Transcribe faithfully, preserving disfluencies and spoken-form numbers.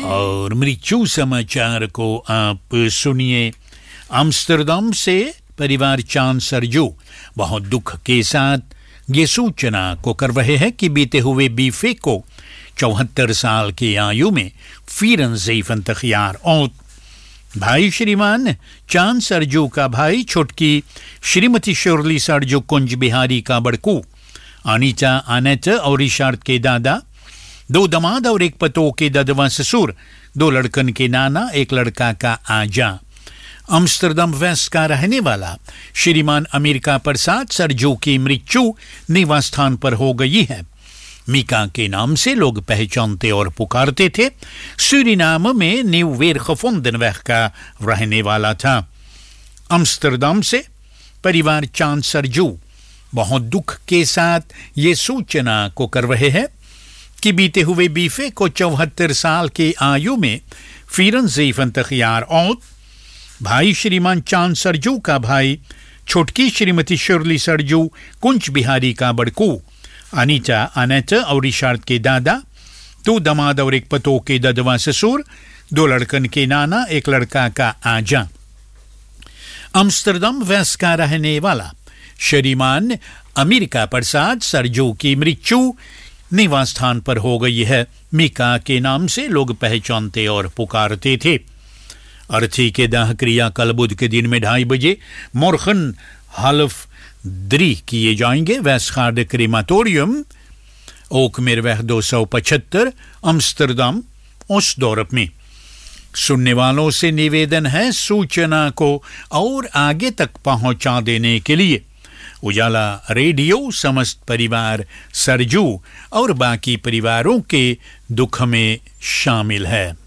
और मृत्यु समाचार को आप सुनिए। आम्स्टरडम से परिवार चांद सरजू बहुत दुख के साथ ये सूचना को कर रहे हैं कि बीते हुए बीफे को चौहत्तर साल की आयु में फीरन ज़ैफन तखियार और भाई श्रीमान चांद सरजू का भाई छोटकी श्रीमती शर्ली सरजू कुंज बिहारी का बड़कू अनीता आनेट और रिशार्ड के दादा, दो दमाद और एक पतो के ददवा ससुर, दो लड़कन के नाना, एक लड़का का आजा। आम्स्टरडम वेस्ट का रहने वाला श्रीमान अमेरिका प्रसाद सरजू की मृत्यु निवास स्थान पर हो गई है। मीका के नाम से लोग पहचानते और पुकारते थे। सूरीनाम में न्यू वेरखफोंडनवेग का रहने वाला था। आम्स्टरडम से परिवार चांद सरजू बहुत दुख के साथ ये सूचना को कर रहे हैं कि बीते हुए बीफे को चौहत्तर साल की आयु में फीरन ज़ैफन तखियार और भाई श्रीमान चांद सरजू का भाई छोटकी श्रीमती शर्ली सरजू कुंज बिहारी का बड़कू अनीता अनेट और रिशार्ड के दादा, दो दमाद और एक पतो के ददवा ससुर, दो लड़कन के नाना, एक लड़का का आजा। आम्स्टरडम वेस्ट का रहने वाला श्रीमान अमेरिका प्रसाद सरजू की मृत्यु निवास स्थान पर हो गई है। मीका के नाम से लोग पहचानते और पुकारते थे। अर्थी के दाह क्रिया कल बुध के दिन में ढाई बजे मोरखन हल्फ द्री किए जाएंगे। वेस्टगार्ड क्रीमाटोरियम ओकमेरवेग दो सौ पचहत्तर आम्स्टरडम ओसडोर्प में। सुनने वालों से निवेदन है सूचना को और आगे तक पहुंचा देने के लिए। उजाला रेडियो समस्त परिवार सरजू और बाकी परिवारों के दुख में शामिल है।